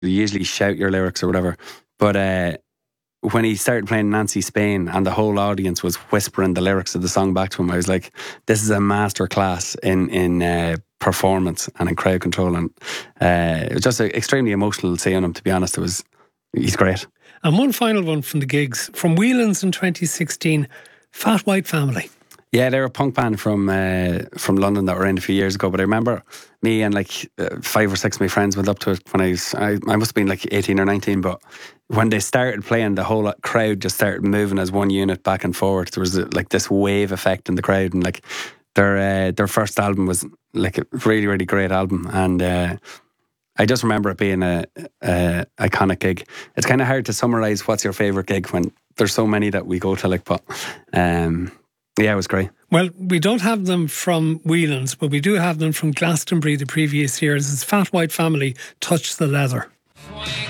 You usually shout your lyrics or whatever. But when he started playing Nancy Spain and the whole audience was whispering the lyrics of the song back to him, I was like, this is a masterclass in performance and in crowd control. And it was just extremely emotional seeing him, to be honest. He's great. And one final one from the gigs, from Whelan's in 2016, Fat White Family. Yeah, they're a punk band from London that were in a few years ago. But I remember me and like 5 or 6 of my friends went up to it when I must have been like 18 or 19. But when they started playing, the whole crowd just started moving as one unit back and forward. There was like this wave effect in the crowd, and like their first album was like a really, really great album. And I just remember it being a iconic gig. It's kind of hard to summarise what's your favourite gig when there's so many that we go to. Like, but yeah, it was great. Well, we don't have them from Whelan's, but we do have them from Glastonbury the previous years. It's Fat White Family, Touch the Leather.